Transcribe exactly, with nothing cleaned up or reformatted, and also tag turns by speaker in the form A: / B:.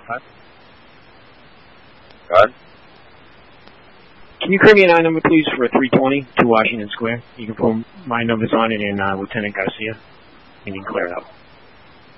A: five.
B: Go ahead.
A: Can you create me a nine number, please, for three twenty to Washington Square? You can put my numbers on it and uh, Lieutenant Garcia, and you can clear it out.